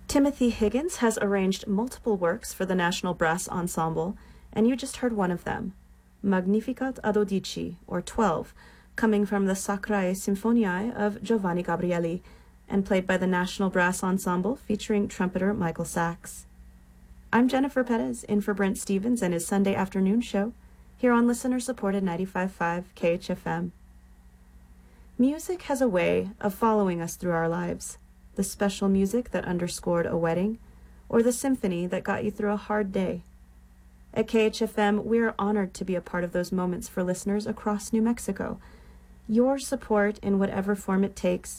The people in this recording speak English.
Timothy Higgins has arranged multiple works for the National Brass Ensemble, and you just heard one of them, Magnificat ad 12, or 12, coming from the Sacrae Symphoniae of Giovanni Gabrieli, and played by the National Brass Ensemble featuring trumpeter Michael Sachs. I'm Jennifer Perez, in for Brent Stevens and his Sunday afternoon show, here on listener-supported 95.5 KHFM. Music has a way of following us through our lives, the special music that underscored a wedding, or the symphony that got you through a hard day. At KHFM, we are honored to be a part of those moments for listeners across New Mexico. Your support, in whatever form it takes,